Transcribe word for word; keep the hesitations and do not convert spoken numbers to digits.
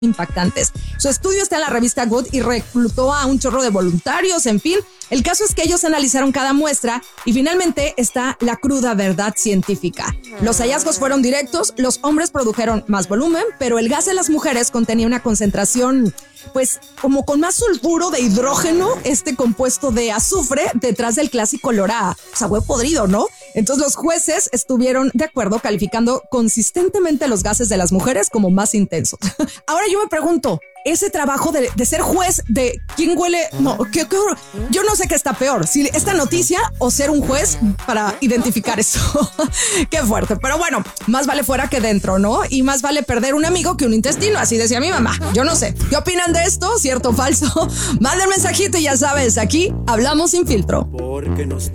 impactantes. Su estudio está en la revista Good y reclutó a un chorro de voluntarios, en fin. El caso es que ellos analizaron cada muestra y finalmente está la cruda verdad científica. Los hallazgos fueron directos, los hombres produjeron más volumen, pero el gas de las mujeres contenía una concentración, pues, como con más sulfuro de hidrógeno, este compuesto de azufre, detrás del clásico olor a, o sea, huevo podrido, ¿no? Entonces los jueces estuvieron de acuerdo calificando consistentemente los gases de las mujeres como más intensos. Ahora yo me pregunto, ese trabajo de, de ser juez de quién huele, no, ¿qué, qué, yo no sé qué está peor, si esta noticia o ser un juez para identificar eso. Qué fuerte, pero bueno, más vale fuera que dentro, ¿no? Y más vale perder un amigo que un intestino, así decía mi mamá. Yo no sé, ¿qué opinan de esto? ¿Cierto o falso? Manden mensajito y ya sabes, aquí hablamos sin filtro. Porque nos